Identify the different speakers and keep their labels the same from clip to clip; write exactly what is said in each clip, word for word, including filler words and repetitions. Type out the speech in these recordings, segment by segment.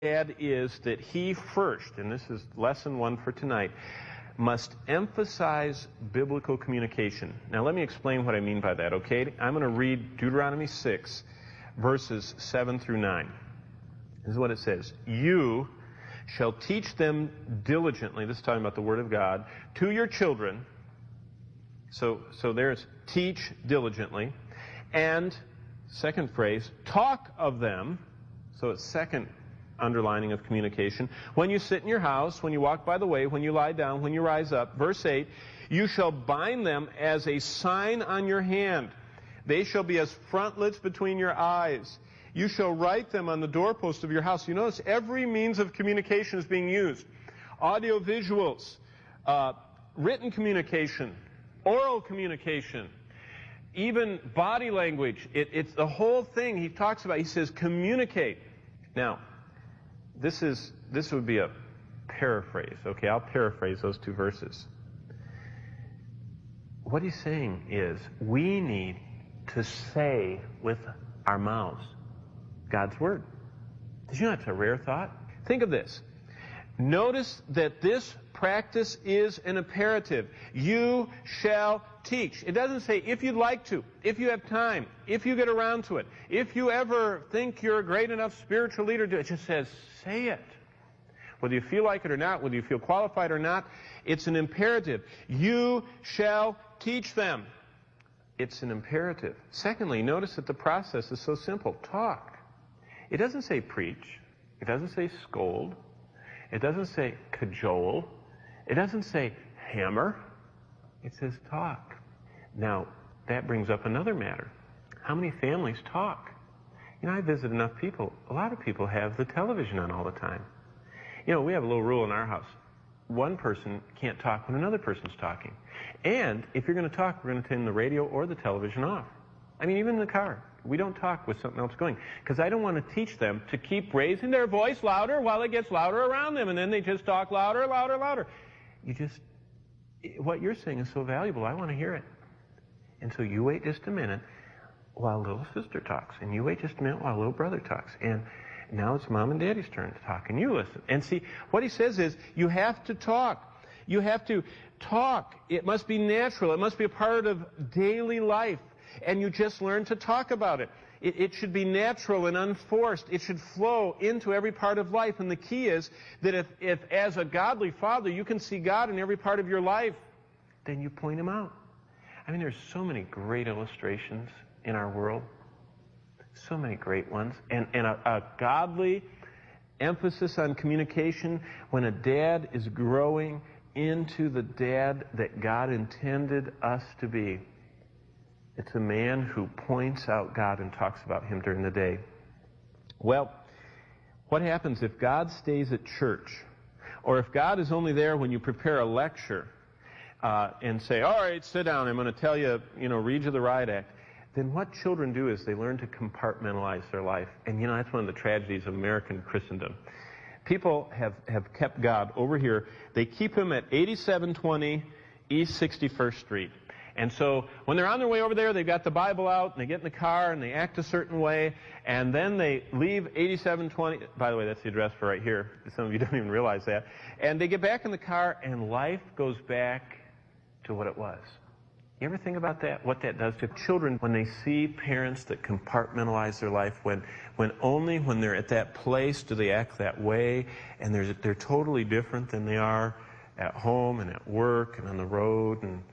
Speaker 1: dad is that he first, and this is lesson one for tonight, must emphasize biblical communication. Now let me explain what I mean by that, okay? I'm going to read Deuteronomy six, verses seven through nine. This is what it says. You shall teach them diligently, this is talking about the Word of God, to your children. So, so there's teach diligently. And, second phrase, talk of them. So it's second underlining of communication. When you sit in your house, when you walk by the way, when you lie down, when you rise up. Verse eight, you shall bind them as a sign on your hand. They shall be as frontlets between your eyes. You shall write them on the doorpost of your house. You notice every means of communication is being used. Audio visuals, uh, written communication, oral communication, even body language. It, it's the whole thing he talks about. He says communicate. Now, this is this would be a paraphrase. Okay, I'll paraphrase those two verses. What he's saying is we need to say with our mouths God's Word. Did you know that's a rare thought? Think of this. Notice that this practice is an imperative. You shall teach. It doesn't say if you'd like to, if you have time, if you get around to it, if you ever think you're a great enough spiritual leader to do it. It just says say it. Whether you feel like it or not, whether you feel qualified or not, it's an imperative. You shall teach them. It's an imperative. Secondly, notice that the process is so simple. Talk. It doesn't say preach. It doesn't say scold. It doesn't say cajole. It doesn't say hammer. It says talk. Now, that brings up another matter. How many families talk? You know, I visit enough people. A lot of people have the television on all the time. You know, we have a little rule in our house. One person can't talk when another person's talking. And if you're going to talk, we're going to turn the radio or the television off. I mean, even in the car. We don't talk with something else going. Because I don't want to teach them to keep raising their voice louder while it gets louder around them. And then they just talk louder, louder, louder. You just, what you're saying is so valuable. I want to hear it. And so you wait just a minute while little sister talks. And you wait just a minute while little brother talks. And now it's mom and daddy's turn to talk. And you listen. And see, what he says is you have to talk. You have to talk. It must be natural. It must be a part of daily life. And you just learn to talk about it. it. It should be natural and unforced. It should flow into every part of life. And the key is that if, if as a godly father you can see God in every part of your life, then you point Him out. I mean, there's so many great illustrations in our world. So many great ones. And, and a, a godly emphasis on communication when a dad is growing into the dad that God intended us to be. It's a man who points out God and talks about Him during the day. Well, what happens if God stays at church? Or if God is only there when you prepare a lecture uh, and say, all right, sit down, I'm going to tell you, you know, read you the riot act. Then what children do is they learn to compartmentalize their life. And, you know, that's one of the tragedies of American Christendom. People have, have kept God over here. They keep Him at eighty-seven twenty East sixty-first Street. And so when they're on their way over there, they've got the Bible out, and they get in the car, and they act a certain way, and then they leave eighty-seven twenty. By the way, that's the address for right here. Some of you don't even realize that. And they get back in the car, and life goes back to what it was. You ever think about that? What that does to children when they see parents that compartmentalize their life, when when only when they're at that place do they act that way, and they're, they're totally different than they are at home and at work and on the road, and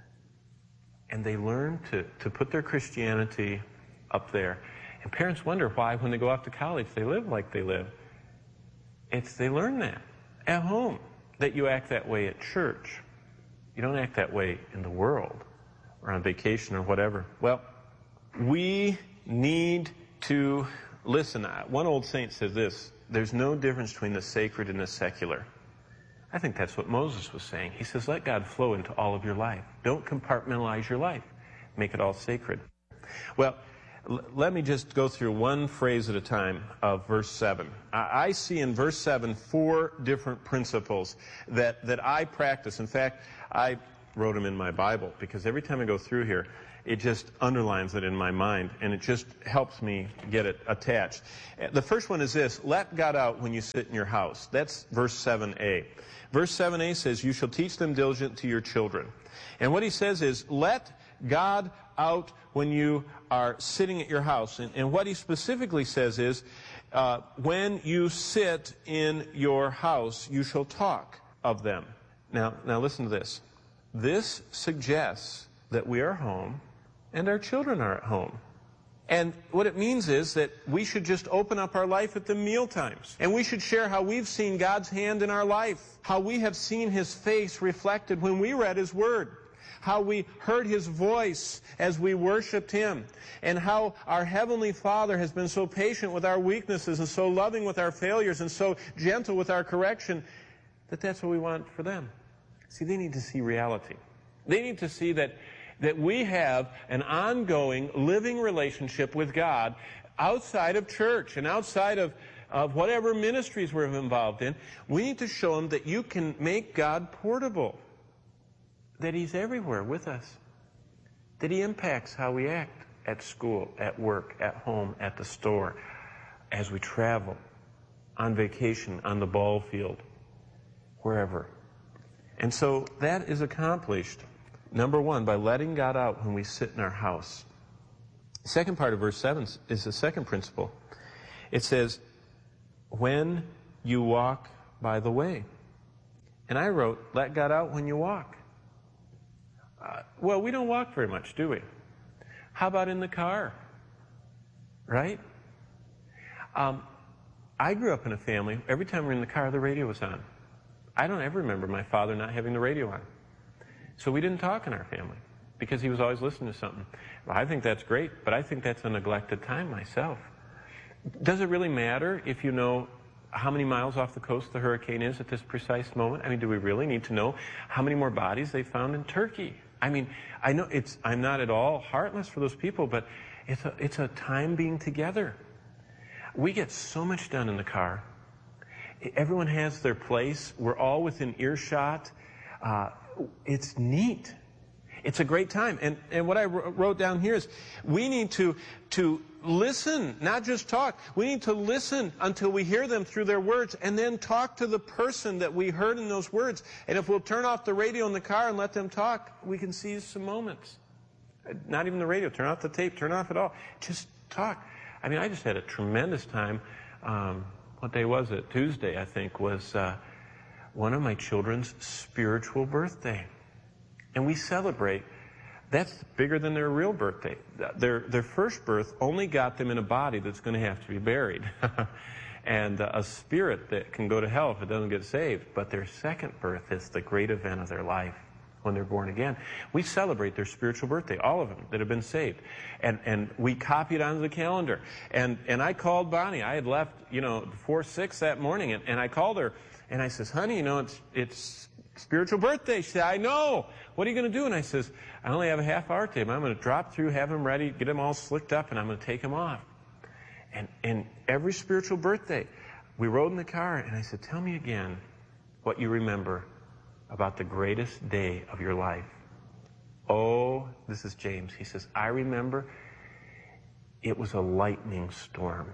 Speaker 1: And they learn to, to put their Christianity up there. And parents wonder why, when they go off to college, they live like they live. It's they learn that at home, that you act that way at church. You don't act that way in the world or on vacation or whatever. Well, we need to listen. One old saint says this, there's no difference between the sacred and the secular. I think that's what Moses was saying. He says, let God flow into all of your life. Don't compartmentalize your life. Make it all sacred. Well, l- let me just go through one phrase at a time of verse seven. I, I see in verse seven four different principles that, that I practice. In fact, I wrote them in my Bible, because every time I go through here, it just underlines it in my mind, and it just helps me get it attached. The first one is this: let God out when you sit in your house. That's verse seven a. Verse seven a says, you shall teach them diligent to your children. And what he says is, let God out when you are sitting at your house. And, and what he specifically says is, uh, when you sit in your house, you shall talk of them. Now, now listen to this. This suggests that we are home and our children are at home. And what it means is that we should just open up our life at the meal times. And we should share how we've seen God's hand in our life, how we have seen His face reflected when we read His Word, how we heard His voice as we worshiped Him, and how our Heavenly Father has been so patient with our weaknesses and so loving with our failures and so gentle with our correction, that that's what we want for them. See, they need to see reality. They need to see that that we have an ongoing, living relationship with God outside of church and outside of, of whatever ministries we're involved in. We need to show them that you can make God portable, that He's everywhere with us, that He impacts how we act at school, at work, at home, at the store, as we travel, on vacation, on the ball field, wherever. And so that is accomplished, number one, by letting God out when we sit in our house. The second part of verse seven is the second principle. It says, when you walk by the way. And I wrote, let God out when you walk. Uh, well, we don't walk very much, do we? How about in the car? Right? Um, I grew up in a family, every time we were in the car, the radio was on. I don't ever remember my father not having the radio on. So we didn't talk in our family because he was always listening to something. Well, I think that's great, but I think that's a neglected time myself. Does it really matter if you know how many miles off the coast the hurricane is at this precise moment? I mean, do we really need to know how many more bodies they found in Turkey? I mean, I know it's, I'm not at all heartless for those people, but it's a, it's a time being together. We get so much done in the car. Everyone has their place. We're all within earshot. Uh, it's neat. It's a great time. And, and what I wrote down here is we need to, to listen, not just talk. We need to listen until we hear them through their words, and then talk to the person that we heard in those words. And if we'll turn off the radio in the car and let them talk, we can seize some moments. Not even the radio. Turn off the tape. Turn off it all. Just talk. I mean, I just had a tremendous time. Um, what day was it? Tuesday, I think, was uh, one of my children's spiritual birthday. And we celebrate. That's bigger than their real birthday. Their their first birth only got them in a body that's going to have to be buried. and uh, a spirit that can go to hell if it doesn't get saved. But their second birth is the great event of their life when they're born again. We celebrate their spiritual birthday, all of them that have been saved. And and we copy it onto the calendar. And and I called Bonnie. I had left, you know, before six that morning, and, and I called her, and I says, honey, you know, it's it's spiritual birthday. She said, I know. What are you going to do? And I says, I only have a half hour today. I'm going to drop through, have them ready, get them all slicked up, and I'm going to take them off. And and every spiritual birthday, we rode in the car, and I said, tell me again what you remember about the greatest day of your life. Oh, this is James. He says, I remember it was a lightning storm.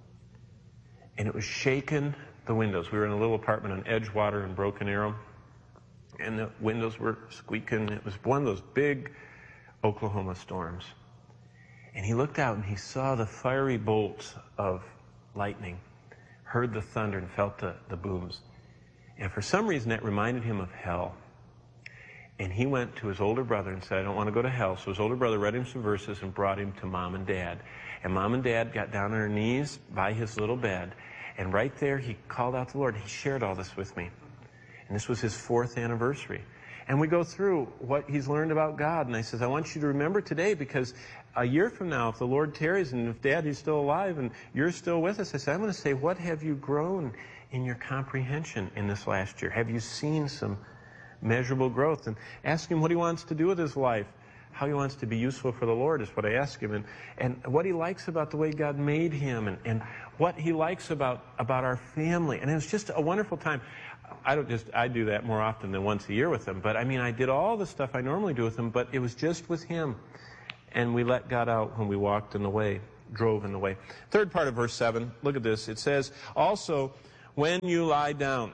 Speaker 1: And it was shaking the windows. We were in a little apartment on Edgewater in Broken Arrow. And the windows were squeaking. It was one of those big Oklahoma storms. And he looked out and he saw the fiery bolts of lightning, heard the thunder and felt the, the booms. And for some reason that reminded him of hell. And he went to his older brother and said, I don't want to go to hell. So his older brother read him some verses and brought him to Mom and Dad. And Mom and Dad got down on their knees by his little bed. And right there he called out to the Lord. He shared all this with me. And this was his fourth anniversary. And we go through what he's learned about God. And I says, I want you to remember today, because a year from now, if the Lord tarries and if Dad is still alive and you're still with us, I said, I'm going to say, what have you grown in your comprehension in this last year? Have you seen some measurable growth? And ask him what he wants to do with his life how he wants to be useful for the Lord is what I ask him, and, and what he likes about the way God made him, and, and what he likes about, about our family. And it was just a wonderful time. I don't just, I do that more often than once a year with him, but I mean, I did all the stuff I normally do with him, but it was just with him. And we let God out when we walked in the way, drove in the way. Third part of verse seven, look at this. It says, also, when you lie down.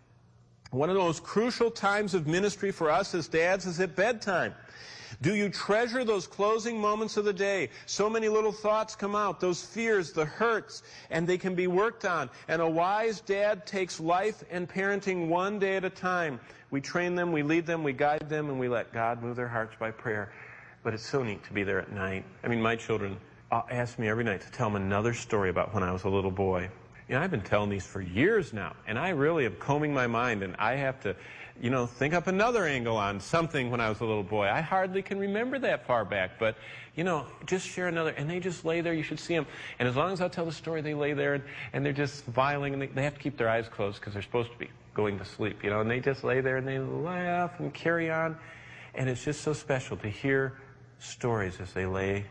Speaker 1: One of those crucial times of ministry for us as dads is at bedtime. Do you treasure those closing moments of the day? So many little thoughts come out, those fears, the hurts, and they can be worked on. And a wise dad takes life and parenting one day at a time. We train them, we lead them, we guide them, and we let God move their hearts by prayer. But it's so neat to be there at night. I mean, my children ask me every night to tell them another story about when I was a little boy. You know, I've been telling these for years now, and I really am combing my mind, and I have to, you know, think up another angle on something when I was a little boy. I hardly can remember that far back, but, you know, just share another, and they just lay there. You should see them. And as long as I tell the story, they lay there, and, and they're just smiling, and they, they have to keep their eyes closed because they're supposed to be going to sleep, you know, and they just lay there, and they laugh and carry on. And it's just so special to hear stories as they lay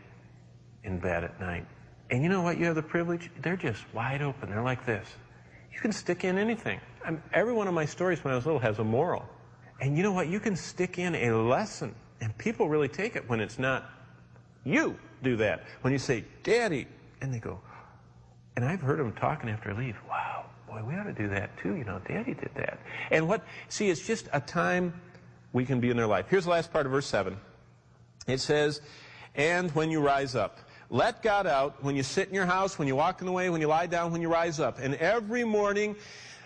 Speaker 1: in bed at night. And you know what? You have the privilege. They're just wide open. They're like this. You can stick in anything. I'm, every one of my stories when I was little has a moral. And you know what? You can stick in a lesson. And people really take it when it's not you do that. When you say, Daddy, and they go, and I've heard them talking after I leave, wow, boy, we ought to do that too. You know, Daddy did that. And what, see, it's just a time we can be in their life. Here's the last part of verse seven. It says, and when you rise up. Let God out when you sit in your house, when you walk in the way, when you lie down, when you rise up. And every morning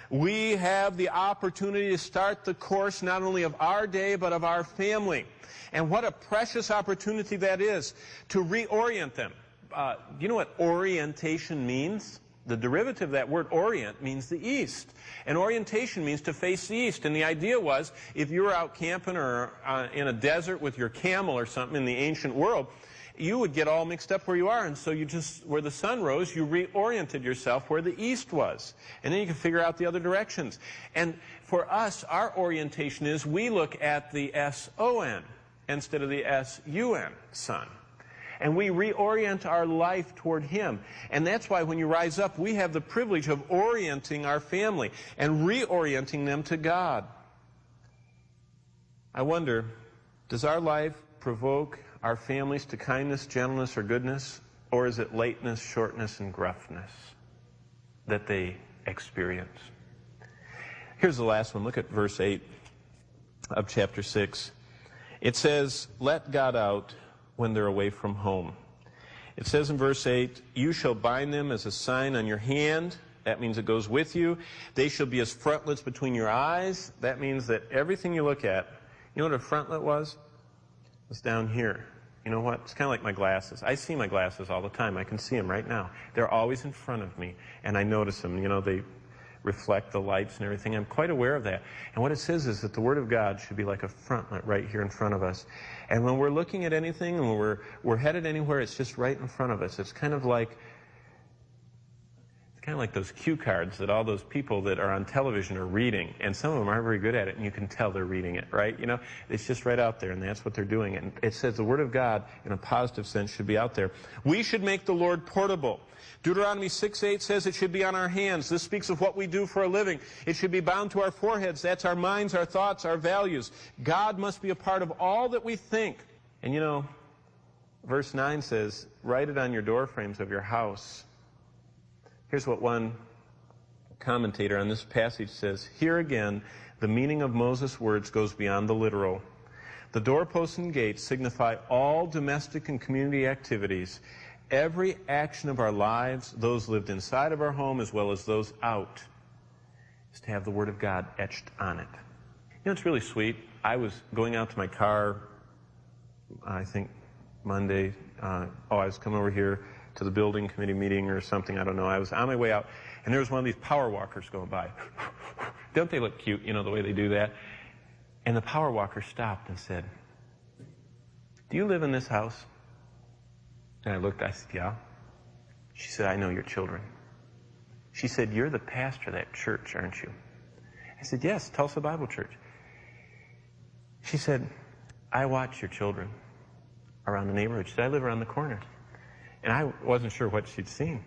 Speaker 1: we have the opportunity to start the course not only of our day but of our family. And what a precious opportunity that is to reorient them. Uh, do you know what orientation means? The derivative of that word orient means the east. And orientation means to face the east. And the idea was if you were out camping or uh, in a desert with your camel or something in the ancient world, you would get all mixed up where you are, and so you just, where the sun rose, you reoriented yourself where the east was. And then you can figure out the other directions. And for us, our orientation is we look at the S O N instead of the S U N, sun. And we reorient our life toward Him. And that's why when you rise up, we have the privilege of orienting our family and reorienting them to God. I wonder, does our life provoke our families to kindness, gentleness, or goodness? Or is it lateness, shortness, and gruffness that they experience? Here's the last one. Look at verse eight of chapter six. It says, let God out when they're away from home. It says in verse eight, you shall bind them as a sign on your hand. That means it goes with you. They shall be as frontlets between your eyes. That means that everything you look at, you know what a frontlet was? It's down here. You know what? It's kind of like my glasses. I see my glasses all the time. I can see them right now. They're always in front of me, and I notice them. You know, they reflect the lights and everything. I'm quite aware of that. And what it says is that the Word of God should be like a frontlet right here in front of us. And when we're looking at anything and when we're, we're headed anywhere, it's just right in front of us. It's kind of like It's kind of like those cue cards that all those people that are on television are reading, and some of them aren't very good at it, and you can tell they're reading it, right? You know, it's just right out there, and that's what they're doing. And it says the Word of God, in a positive sense, should be out there. We should make the Lord portable. Deuteronomy six eight says it should be on our hands. This speaks of what we do for a living. It should be bound to our foreheads. That's our minds, our thoughts, our values. God must be a part of all that we think. And you know, verse nine says, write it on your door frames of your house. Here's what one commentator on this passage says. Here again, the meaning of Moses' words goes beyond the literal. The doorposts and gates signify all domestic and community activities. Every action of our lives, those lived inside of our home as well as those out, is to have the Word of God etched on it. You know, it's really sweet. I was going out to my car, I think Monday. Uh, oh, I was coming over here to the building committee meeting or something, I don't know. I was on my way out, and there was one of these power walkers going by. Don't they look cute, you know, the way they do that? And the power walker stopped and said, do you live in this house? And I looked, I said, yeah. She said, I know your children. She said, you're the pastor of that church, aren't you? I said, yes, Tulsa Bible Church. She said, I watch your children. around the neighborhood. She said, I live around the corner. And I wasn't sure what she'd seen.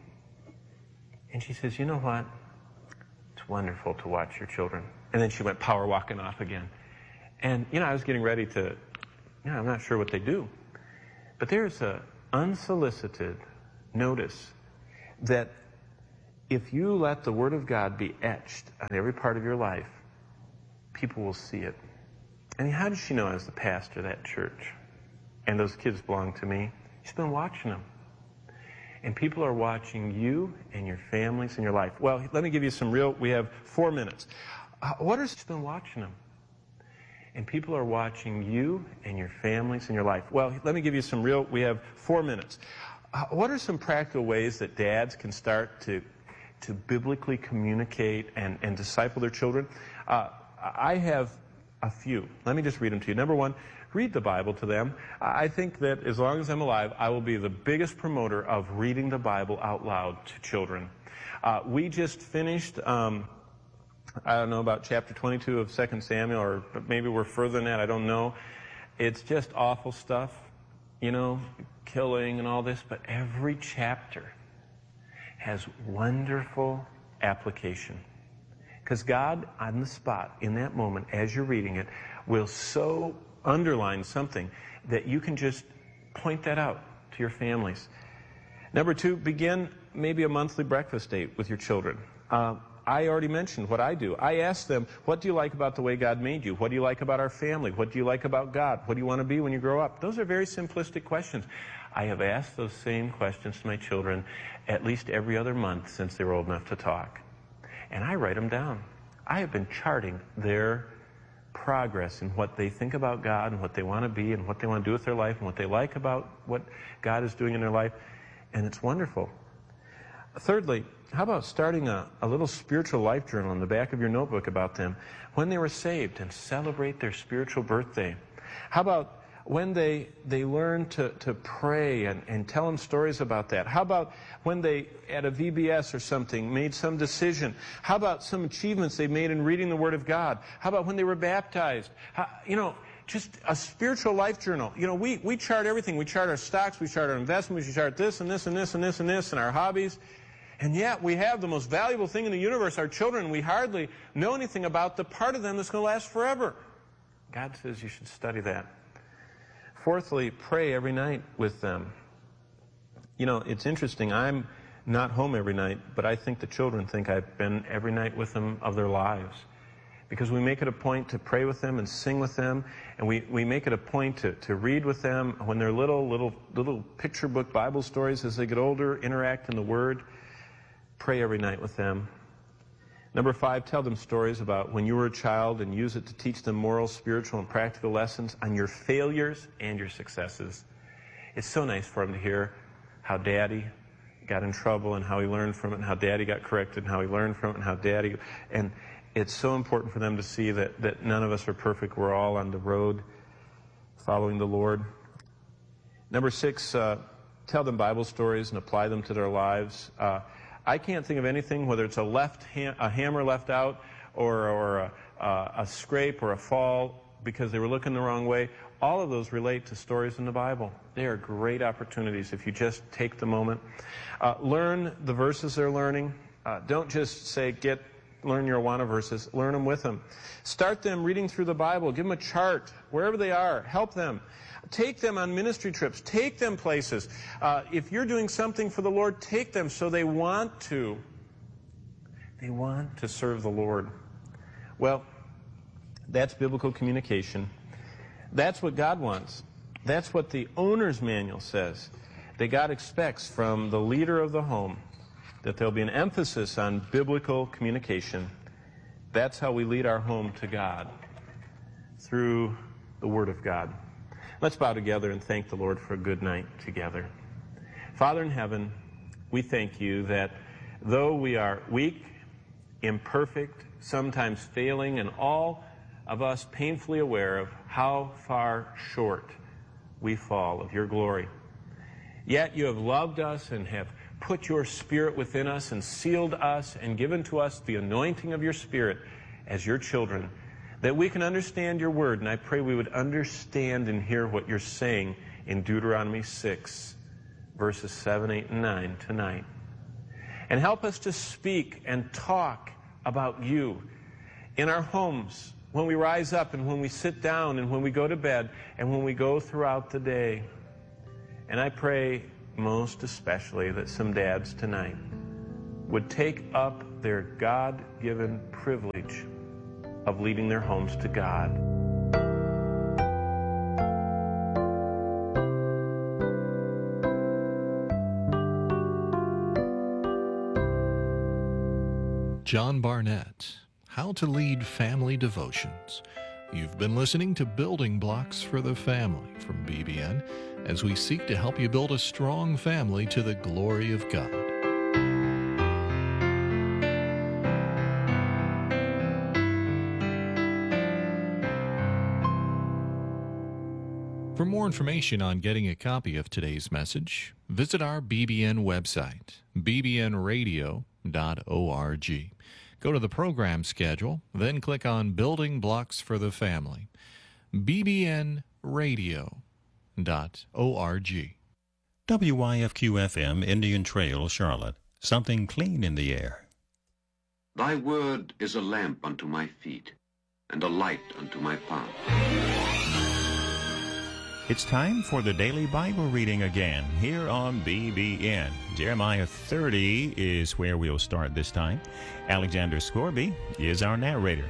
Speaker 1: And she says, you know what? It's wonderful to watch your children. And then she went power walking off again. And, you know, I was getting ready to, you know, I'm not sure what they do. But there's a unsolicited notice that if you let the Word of God be etched on every part of your life, people will see it. And how did she know I was the pastor of that church? And those kids belong to me. She's been watching them. And people are watching you and your families and your life. Well, let me give you some real, we have four minutes. Uh, what are, she's been watching them. And people are watching you and your families and your life. Well, let me give you some real, we have four minutes. Uh, what are some practical ways that dads can start to, to biblically communicate and, and disciple their children? Uh, I have a few. Let me just read them to you. Number one, read the Bible to them. I think that as long as I'm alive, I will be the biggest promoter of reading the Bible out loud to children. Uh, we just finished, um, I don't know, about chapter twenty-two of Second Samuel, or maybe we're further than that, I don't know. It's just awful stuff, you know, killing and all this, but every chapter has wonderful application. Because God, on the spot, in that moment, as you're reading it, will so underline something that you can just point that out to your families. Number two, begin maybe a monthly breakfast date with your children. Uh, I already mentioned what I do. I ask them, what do you like about the way God made you? What do you like about our family? What do you like about God? What do you want to be when you grow up? Those are very simplistic questions. I have asked those same questions to my children at least every other month since they were old enough to talk. And I write them down. I have been charting their progress in what they think about God and what they want to be and what they want to do with their life and what they like about what God is doing in their life. And it's wonderful. Thirdly, how about starting a, a little spiritual life journal in the back of your notebook about them when they were saved and celebrate their spiritual birthday? How about when they they learn to, to pray and, and tell them stories about that? How about when they, at a V B S or something, made some decision? How about some achievements they made in reading the Word of God? How about when they were baptized? How, you know, just a spiritual life journal. You know, we, we chart everything. We chart our stocks, we chart our investments, we chart this and this and this and this and this and our hobbies. And yet we have the most valuable thing in the universe, our children. We hardly know anything about the part of them that's going to last forever. God says you should study that. Fourthly, pray every night with them. You know, it's interesting. I'm not home every night, but I think the children think I've been every night with them of their lives. Because we make it a point to pray with them and sing with them, and we, we make it a point to, to read with them when they're little, little, little picture book Bible stories. As they get older, interact in the Word. Pray every night with them. Number five, tell them stories about when you were a child and use it to teach them moral, spiritual, and practical lessons on your failures and your successes. It's so nice for them to hear how Daddy got in trouble and how he learned from it, and how Daddy got corrected and how he learned from it, and how Daddy... And it's so important for them to see that, that none of us are perfect. We're all on the road following the Lord. Number six, uh, tell them Bible stories and apply them to their lives. Uh, I can't think of anything, whether it's a left ha- a hammer left out or, or a, uh, a scrape or a fall because they were looking the wrong way. All of those relate to stories in the Bible. They are great opportunities if you just take the moment. Uh, learn the verses they're learning. Uh, don't just say, get, learn your Awana verses. Learn them with them. Start them reading through the Bible. Give them a chart wherever they are. Help them. Take them on ministry trips. Take them places. Uh, if you're doing something for the Lord, take them so they want to. They want to serve the Lord. Well, that's biblical communication. That's what God wants. That's what the owner's manual says, that God expects from the leader of the home, that there'll be an emphasis on biblical communication. That's how we lead our home to God, through the Word of God. Let's bow together and thank the Lord for a good night together. Father in heaven, we thank you that though we are weak, imperfect, sometimes failing, and all of us painfully aware of how far short we fall of your glory, yet you have loved us and have put your Spirit within us and sealed us and given to us the anointing of your Spirit as your children, that we can understand your word. And I pray we would understand and hear what you're saying in Deuteronomy six, verses seven, eight, and nine tonight. And help us to speak and talk about you in our homes, when we rise up and when we sit down and when we go to bed and when we go throughout the day. And I pray most especially that some dads tonight would take up their God-given privilege of leading their homes to God.
Speaker 2: John Barnett, How to Lead Family Devotions. You've been listening to Building Blocks for the Family from B B N as we seek to help you build a strong family to the glory of God. For more information on getting a copy of today's message, visit our B B N website, b b n radio dot org. Go to the program schedule, then click on Building Blocks for the Family, b b n radio dot org.
Speaker 3: W Y F Q F M, Indian Trail, Charlotte. Something clean in the air.
Speaker 4: Thy word is a lamp unto my feet, and a light unto my path.
Speaker 3: It's time for the daily Bible reading again, here on B B N. Jeremiah thirty is where we'll start this time. Alexander Scorby is our narrator.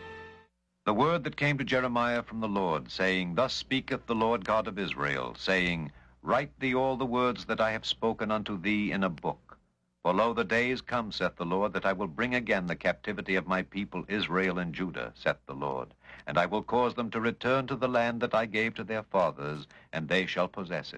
Speaker 5: The word that came to Jeremiah from the Lord, saying, Thus speaketh the Lord God of Israel, saying, Write thee all the words that I have spoken unto thee in a book. For lo, the days come, saith the Lord, that I will bring again the captivity of my people Israel and Judah, saith the Lord. And I will cause them to return to the land that I gave to their fathers, and they shall possess it.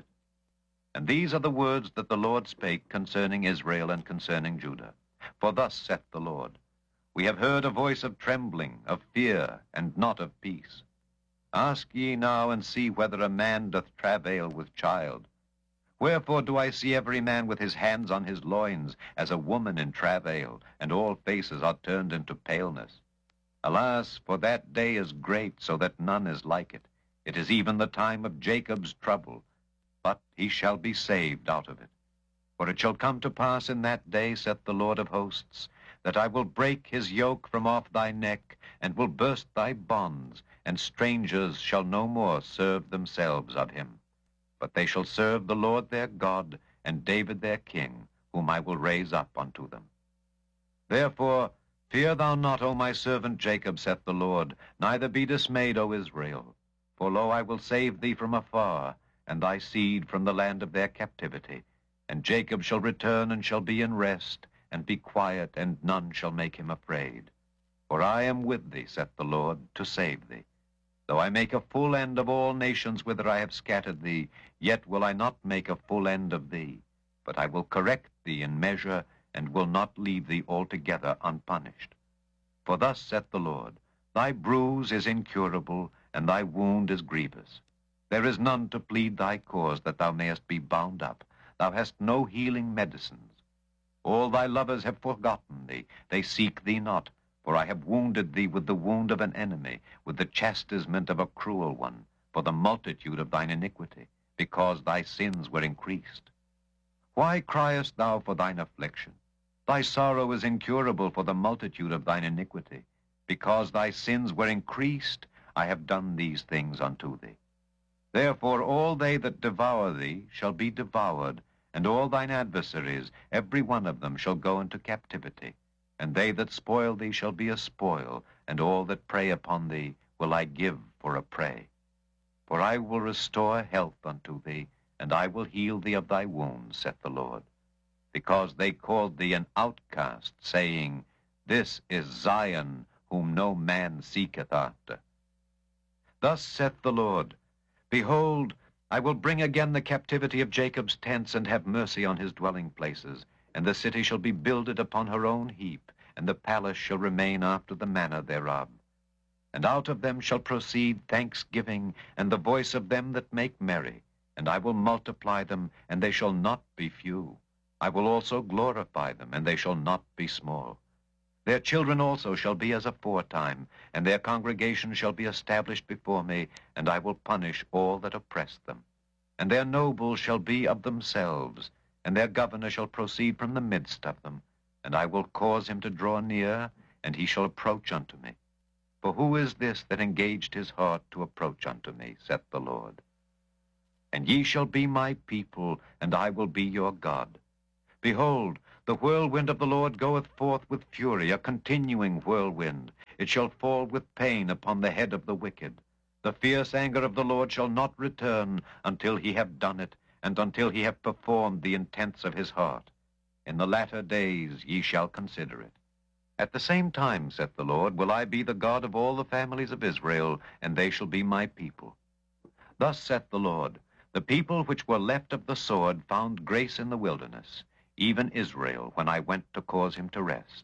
Speaker 5: And these are the words that the Lord spake concerning Israel and concerning Judah. For thus saith the Lord, We have heard a voice of trembling, of fear, and not of peace. Ask ye now and see whether a man doth travail with child. Wherefore do I see every man with his hands on his loins, as a woman in travail, and all faces are turned into paleness? Alas, for that day is great, so that none is like it. It is even the time of Jacob's trouble, but he shall be saved out of it. For it shall come to pass in that day, saith the Lord of hosts, that I will break his yoke from off thy neck, and will burst thy bonds, and strangers shall no more serve themselves of him. But they shall serve the Lord their God, and David their king, whom I will raise up unto them. Therefore, fear thou not, O my servant Jacob, saith the Lord, neither be dismayed, O Israel. For lo, I will save thee from afar, and thy seed from the land of their captivity. And Jacob shall return and shall be in rest, and be quiet, and none shall make him afraid. For I am with thee, saith the Lord, to save thee. Though I make a full end of all nations whither I have scattered thee, yet will I not make a full end of thee. But I will correct thee in measure, and will not leave thee altogether unpunished. For thus saith the Lord, Thy bruise is incurable, and thy wound is grievous. There is none to plead thy cause, that thou mayest be bound up. Thou hast no healing medicines. All thy lovers have forgotten thee. They seek thee not. For I have wounded thee with the wound of an enemy, with the chastisement of a cruel one, for the multitude of thine iniquity, because thy sins were increased. Why criest thou for thine affliction? Thy sorrow is incurable for the multitude of thine iniquity. Because thy sins were increased, I have done these things unto thee. Therefore all they that devour thee shall be devoured, and all thine adversaries, every one of them, shall go into captivity. And they that spoil thee shall be a spoil, and all that prey upon thee will I give for a prey. For I will restore health unto thee, and I will heal thee of thy wounds, saith the Lord. Because they called thee an outcast, saying, This is Zion, whom no man seeketh after. Thus saith the Lord, Behold, I will bring again the captivity of Jacob's tents, and have mercy on his dwelling places. And the city shall be builded upon her own heap, and the palace shall remain after the manner thereof. And out of them shall proceed thanksgiving, and the voice of them that make merry. And I will multiply them, and they shall not be few. I will also glorify them, and they shall not be small. Their children also shall be as aforetime, and their congregation shall be established before me, and I will punish all that oppress them. And their nobles shall be of themselves, and their governor shall proceed from the midst of them. And I will cause him to draw near, and he shall approach unto me. For who is this that engaged his heart to approach unto me, saith the Lord? And ye shall be my people, and I will be your God. Behold, the whirlwind of the Lord goeth forth with fury, a continuing whirlwind. It shall fall with pain upon the head of the wicked. The fierce anger of the Lord shall not return until he have done it, and until he have performed the intents of his heart. In the latter days ye shall consider it. At the same time, saith the Lord, will I be the God of all the families of Israel, and they shall be my people. Thus saith the Lord, the people which were left of the sword found grace in the wilderness, even Israel, when I went to cause him to rest.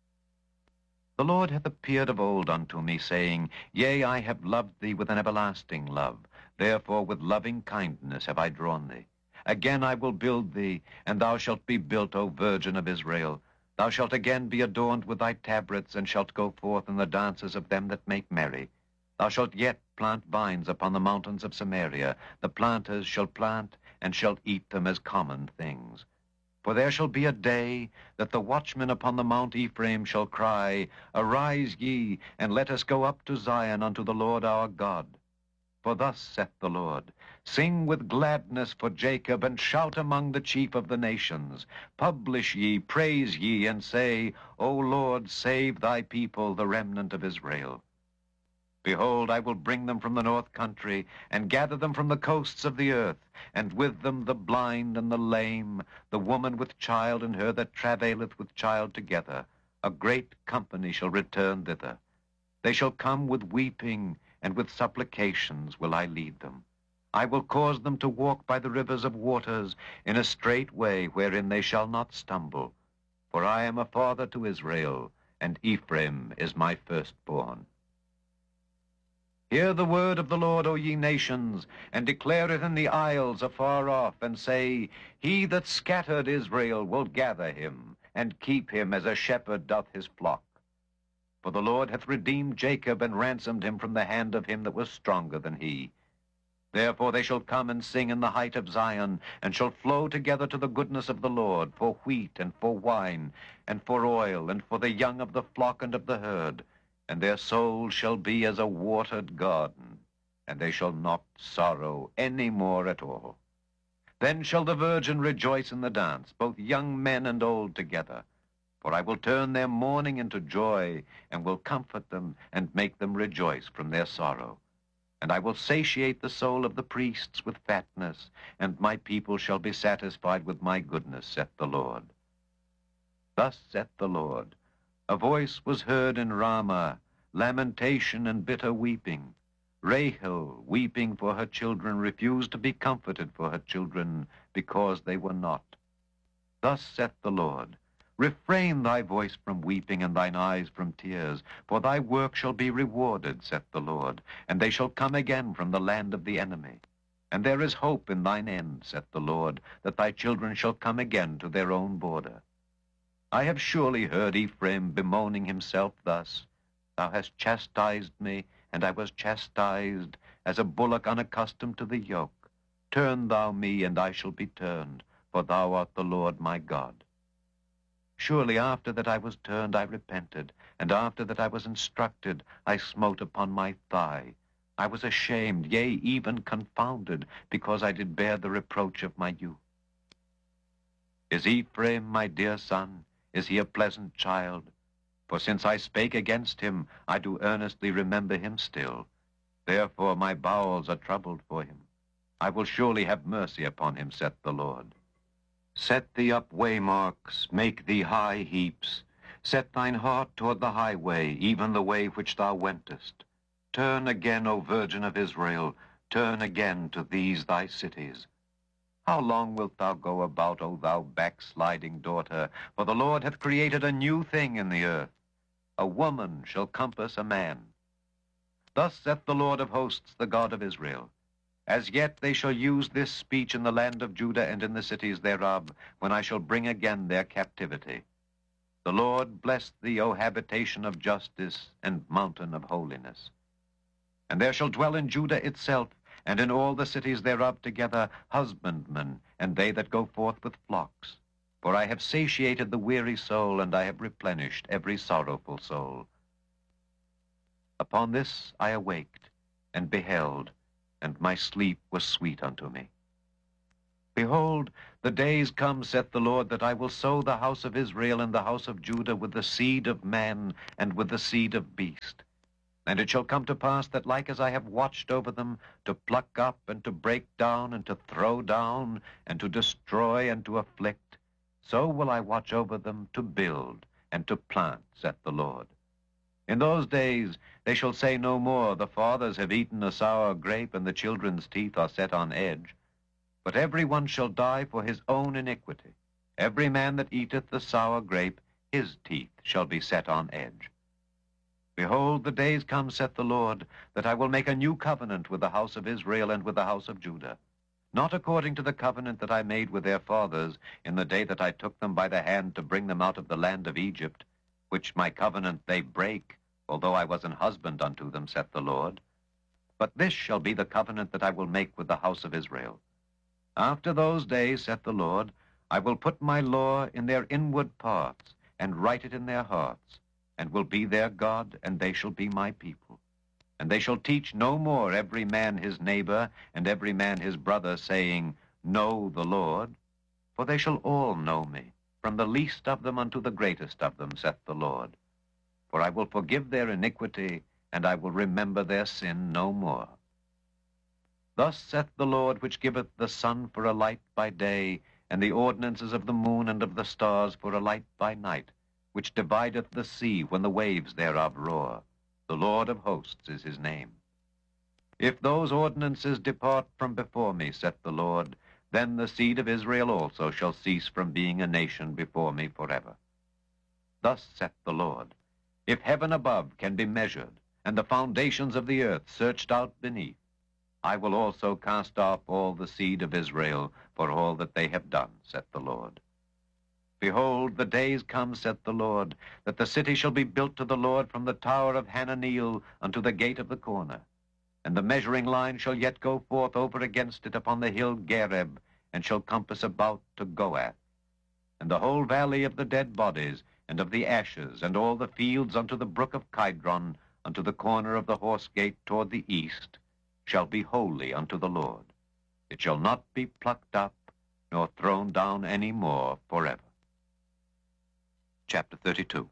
Speaker 5: The Lord hath appeared of old unto me, saying, Yea, I have loved thee with an everlasting love. Therefore with loving kindness have I drawn thee. Again I will build thee, and thou shalt be built, O Virgin of Israel. Thou shalt again be adorned with thy tabrets, and shalt go forth in the dances of them that make merry. Thou shalt yet plant vines upon the mountains of Samaria. The planters shall plant, and shall eat them as common things. For there shall be a day that the watchmen upon the Mount Ephraim shall cry, Arise ye, and let us go up to Zion unto the Lord our God. For thus saith the Lord, Sing with gladness for Jacob, and shout among the chief of the nations. Publish ye, praise ye, and say, O Lord, save thy people, the remnant of Israel. Behold, I will bring them from the north country, and gather them from the coasts of the earth, and with them the blind and the lame, the woman with child, and her that travaileth with child together. A great company shall return thither. They shall come with weeping, and with supplications will I lead them. I will cause them to walk by the rivers of waters, in a straight way wherein they shall not stumble. For I am a father to Israel, and Ephraim is my firstborn. Hear the word of the Lord, O ye nations, and declare it in the isles afar off, and say, He that scattered Israel will gather him, and keep him as a shepherd doth his flock. For the Lord hath redeemed Jacob, and ransomed him from the hand of him that was stronger than he. Therefore they shall come and sing in the height of Zion, and shall flow together to the goodness of the Lord, for wheat, and for wine, and for oil, and for the young of the flock and of the herd. And their souls shall be as a watered garden, and they shall not sorrow any more at all. Then shall the virgin rejoice in the dance, both young men and old together. For I will turn their mourning into joy, and will comfort them, and make them rejoice from their sorrow. And I will satiate the soul of the priests with fatness, and my people shall be satisfied with my goodness, saith the Lord. Thus saith the Lord, a voice was heard in Ramah, lamentation and bitter weeping. Rahel, weeping for her children, refused to be comforted for her children, because they were not. Thus saith the Lord, refrain thy voice from weeping, and thine eyes from tears, for thy work shall be rewarded, saith the Lord, and they shall come again from the land of the enemy. And there is hope in thine end, saith the Lord, that thy children shall come again to their own border. I have surely heard Ephraim bemoaning himself thus, Thou hast chastised me, and I was chastised, as a bullock unaccustomed to the yoke. Turn thou me, and I shall be turned, for thou art the Lord my God. Surely after that I was turned I repented, and after that I was instructed I smote upon my thigh. I was ashamed, yea, even confounded, because I did bear the reproach of my youth. Is Ephraim my dear son? Is he a pleasant child? For since I spake against him, I do earnestly remember him still. Therefore my bowels are troubled for him. I will surely have mercy upon him, saith the Lord. Set thee up waymarks, make thee high heaps. Set thine heart toward the highway, even the way which thou wentest. Turn again, O Virgin of Israel, turn again to these thy cities. How long wilt thou go about, O thou backsliding daughter? For the Lord hath created a new thing in the earth. A woman shall compass a man. Thus saith the Lord of hosts, the God of Israel, As yet they shall use this speech in the land of Judah and in the cities thereof, when I shall bring again their captivity. The Lord bless thee, O habitation of justice and mountain of holiness. And there shall dwell in Judah itself and in all the cities thereof together husbandmen, and they that go forth with flocks. For I have satiated the weary soul, and I have replenished every sorrowful soul. Upon this I awaked, and beheld, and my sleep was sweet unto me. Behold, the days come, saith the Lord, that I will sow the house of Israel and the house of Judah with the seed of man and with the seed of beast. And it shall come to pass that like as I have watched over them, to pluck up and to break down and to throw down and to destroy and to afflict, so will I watch over them to build and to plant, saith the Lord. In those days they shall say no more, the fathers have eaten a sour grape, and the children's teeth are set on edge. But every one shall die for his own iniquity. Every man that eateth the sour grape, his teeth shall be set on edge. Behold, the days come, saith the Lord, that I will make a new covenant with the house of Israel and with the house of Judah, not according to the covenant that I made with their fathers in the day that I took them by the hand to bring them out of the land of Egypt, which my covenant they break, although I was an husband unto them, saith the Lord. But this shall be the covenant that I will make with the house of Israel. After those days, saith the Lord, I will put my law in their inward parts, and write it in their hearts, and will be their God, and they shall be my people. And they shall teach no more every man his neighbor, and every man his brother, saying, Know the Lord. For they shall all know me, from the least of them unto the greatest of them, saith the Lord. For I will forgive their iniquity, and I will remember their sin no more. Thus saith the Lord, which giveth the sun for a light by day, and the ordinances of the moon and of the stars for a light by night, which divideth the sea when the waves thereof roar. The Lord of hosts is his name. If those ordinances depart from before me, saith the Lord, then the seed of Israel also shall cease from being a nation before me forever. Thus saith the Lord, if heaven above can be measured, and the foundations of the earth searched out beneath, I will also cast off all the seed of Israel for all that they have done, saith the Lord. Behold, the days come, saith the Lord, that the city shall be built to the Lord from the tower of Hananeel unto the gate of the corner. And the measuring line shall yet go forth over against it upon the hill Gareb, and shall compass about to Goath. And the whole valley of the dead bodies, and of the ashes, and all the fields unto the brook of Kidron, unto the corner of the horse gate toward the east, shall be holy unto the Lord. It shall not be plucked up, nor thrown down any more forever. Chapter thirty-two.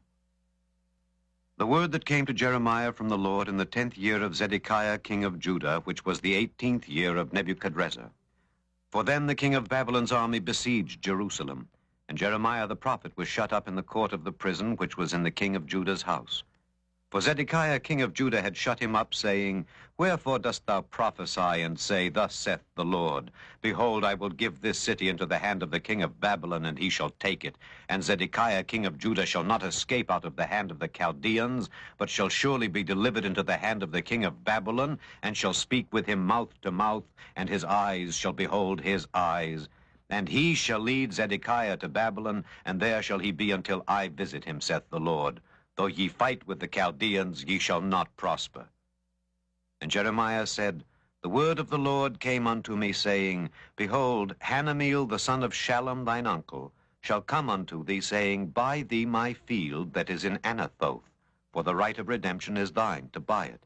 Speaker 5: The word that came to Jeremiah from the Lord in the tenth year of Zedekiah king of Judah, which was the eighteenth year of Nebuchadrezzar. For then the king of Babylon's army besieged Jerusalem, and Jeremiah the prophet was shut up in the court of the prison which was in the king of Judah's house. For Zedekiah king of Judah had shut him up, saying, Wherefore dost thou prophesy and say, Thus saith the Lord, Behold, I will give this city into the hand of the king of Babylon, and he shall take it. And Zedekiah king of Judah shall not escape out of the hand of the Chaldeans, but shall surely be delivered into the hand of the king of Babylon, and shall speak with him mouth to mouth, and his eyes shall behold his eyes. And he shall lead Zedekiah to Babylon, and there shall he be until I visit him, saith the Lord. Though ye fight with the Chaldeans, ye shall not prosper. And Jeremiah said, The word of the Lord came unto me, saying, Behold, Hanameel the son of Shallum thine uncle shall come unto thee, saying, Buy thee my field that is in Anathoth, for the right of redemption is thine, to buy it.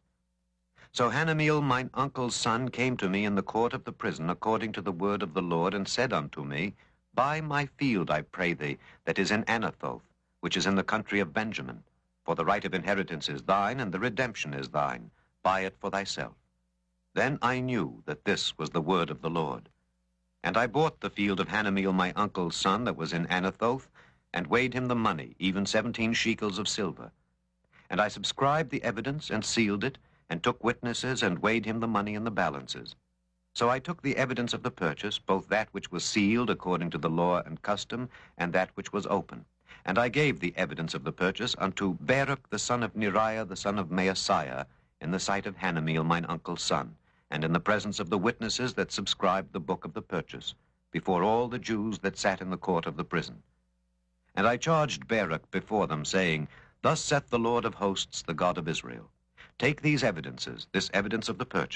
Speaker 5: So Hanameel mine uncle's son came to me in the court of the prison, according to the word of the Lord, and said unto me, Buy my field, I pray thee, that is in Anathoth, which is in the country of Benjamin. For the right of inheritance is thine, and the redemption is thine. Buy it for thyself. Then I knew that this was the word of the Lord. And I bought the field of Hanameel my uncle's son that was in Anathoth, and weighed him the money, even seventeen shekels of silver. And I subscribed the evidence, and sealed it, and took witnesses, and weighed him the money in the balances. So I took the evidence of the purchase, both that which was sealed according to the law and custom, and that which was open. And I gave the evidence of the purchase unto Baruch the son of Neriah the son of Maaseiah, in the sight of Hanameel mine uncle's son, and in the presence of the witnesses that subscribed the book of the purchase, before all the Jews that sat in the court of the prison. And I charged Baruch before them, saying, Thus saith the Lord of hosts, the God of Israel, Take these evidences, this evidence of the purchase,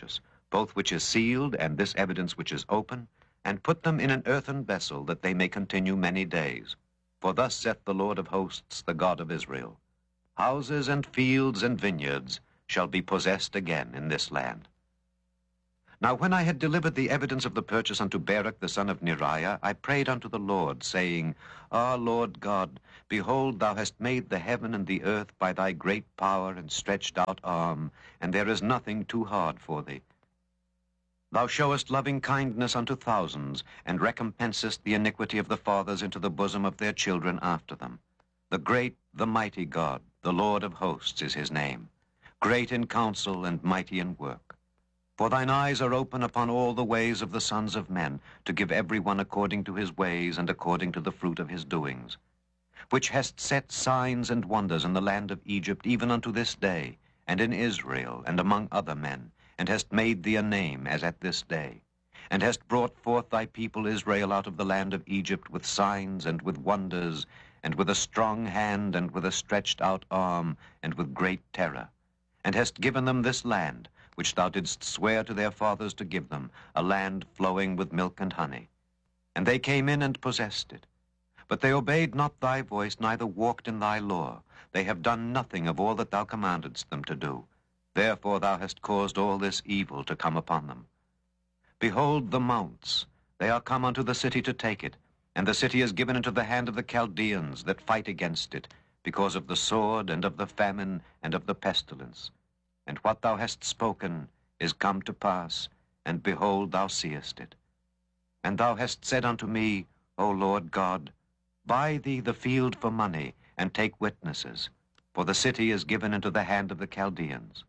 Speaker 5: both which is sealed and this evidence which is open, and put them in an earthen vessel, that they may continue many days. For thus saith the Lord of hosts, the God of Israel, houses and fields and vineyards shall be possessed again in this land. Now when I had delivered the evidence of the purchase unto Baruch the son of Neriah, I prayed unto the Lord, saying, Ah, Lord God, behold, thou hast made the heaven and the earth by thy great power and stretched out arm, and there is nothing too hard for thee. Thou showest loving kindness unto thousands, and recompensest the iniquity of the fathers into the bosom of their children after them. The great, the mighty God, the Lord of hosts is his name, great in counsel and mighty in work. For thine eyes are open upon all the ways of the sons of men, to give every one according to his ways and according to the fruit of his doings, which hast set signs and wonders in the land of Egypt, even unto this day, and in Israel, and among other men, and hast made thee a name as at this day, and hast brought forth thy people Israel out of the land of Egypt with signs and with wonders, and with a strong hand, and with a stretched out arm, and with great terror, and hast given them this land, which thou didst swear to their fathers to give them, a land flowing with milk and honey. And they came in and possessed it. But they obeyed not thy voice, neither walked in thy law. They have done nothing of all that thou commandedst them to do. Therefore thou hast caused all this evil to come upon them. Behold the mounts, they are come unto the city to take it, and the city is given into the hand of the Chaldeans that fight against it, because of the sword, and of the famine, and of the pestilence. And what thou hast spoken is come to pass, and behold, thou seest it. And thou hast said unto me, O Lord God, buy thee the field for money, and take witnesses, for the city is given into the hand of the Chaldeans.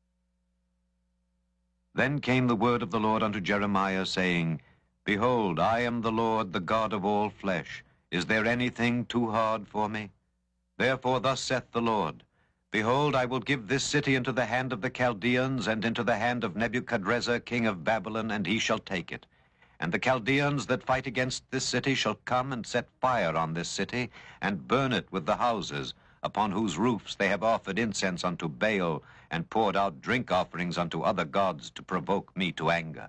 Speaker 5: Then came the word of the Lord unto Jeremiah, saying, Behold, I am the Lord, the God of all flesh. Is there anything too hard for me? Therefore thus saith the Lord, Behold, I will give this city into the hand of the Chaldeans, and into the hand of Nebuchadrezzar king of Babylon, and he shall take it. And the Chaldeans that fight against this city shall come and set fire on this city, and burn it with the houses, upon whose roofs they have offered incense unto Baal, and poured out drink offerings unto other gods, to provoke me to anger.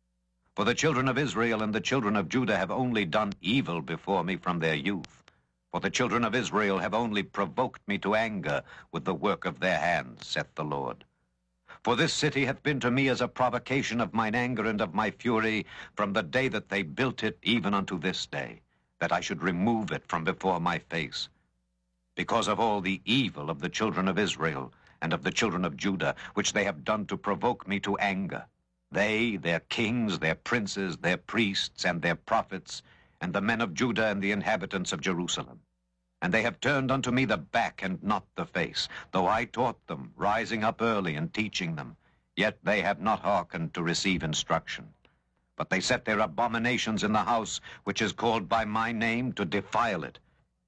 Speaker 5: For the children of Israel and the children of Judah have only done evil before me from their youth. For the children of Israel have only provoked me to anger with the work of their hands, saith the Lord. For this city hath been to me as a provocation of mine anger and of my fury, from the day that they built it even unto this day, that I should remove it from before my face. Because of all the evil of the children of Israel and of the children of Judah, which they have done to provoke me to anger, they, their kings, their princes, their priests, and their prophets, and the men of Judah and the inhabitants of Jerusalem. And they have turned unto me the back and not the face, though I taught them, rising up early and teaching them. Yet they have not hearkened to receive instruction. But they set their abominations in the house which is called by my name, to defile it.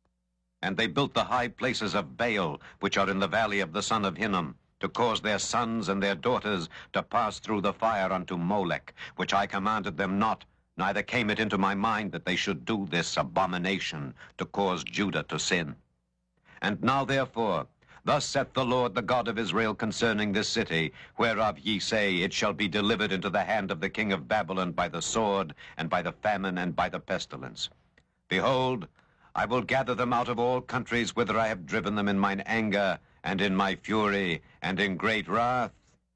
Speaker 5: And they built the high places of Baal, which are in the valley of the son of Hinnom, to cause their sons and their daughters to pass through the fire unto Molech, which I commanded them not, neither came it into my mind that they should do this abomination, to cause Judah to sin. And now therefore, thus saith the Lord, the God of Israel, concerning this city, whereof ye say, It shall be delivered into the hand of the king of Babylon by the sword, and by the famine, and by the pestilence. Behold, I will gather them out of all countries whither I have driven them in mine anger, and in my fury, and in great wrath.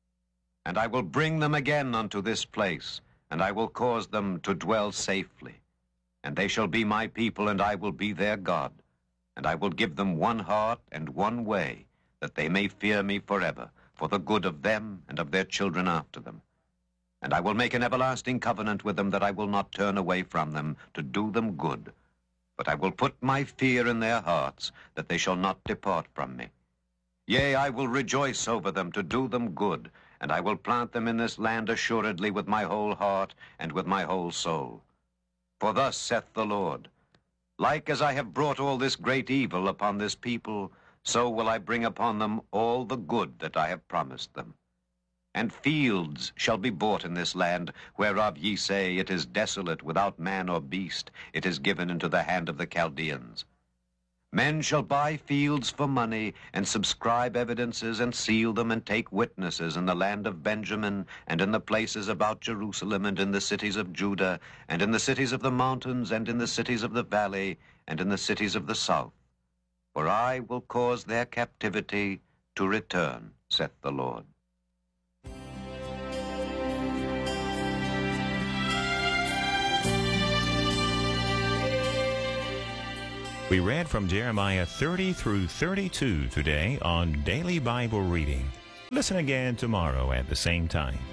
Speaker 5: And I will bring them again unto this place, and I will cause them to dwell safely. And they shall be my people, and I will be their God. And I will give them one heart and one way, that they may fear me forever, for the good of them and of their children after them. And I will make an everlasting covenant with them, that I will not turn away from them, to do them good. But I will put my fear in their hearts, that they shall not depart from me. Yea, I will rejoice over them, to do them good, and I will plant them in this land assuredly with my whole heart and with my whole soul. For thus saith the Lord, Like as I have brought all this great evil upon this people, so will I bring upon them all the good that I have promised them. And fields shall be bought in this land, whereof ye say, It is desolate, without man or beast, it is given into the hand of the Chaldeans. Men shall buy fields for money, and subscribe evidences, and seal them, and take witnesses in the land of Benjamin, and in the places about Jerusalem, and in the cities of Judah, and in the cities of the mountains, and in the cities of the valley, and in the cities of the south. For I will cause their captivity to return, saith the Lord.
Speaker 3: We read from Jeremiah thirty through thirty-two today on Daily Bible Reading. Listen again tomorrow at the same time.